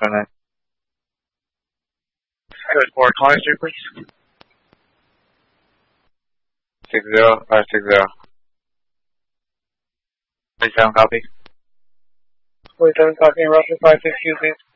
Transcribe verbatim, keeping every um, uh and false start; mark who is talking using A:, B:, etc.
A: nine. Good, four, calling street, please. Six zero, five six zero. Forty-seven, copy.
B: Forty-seven, copy. Roger five six two, please.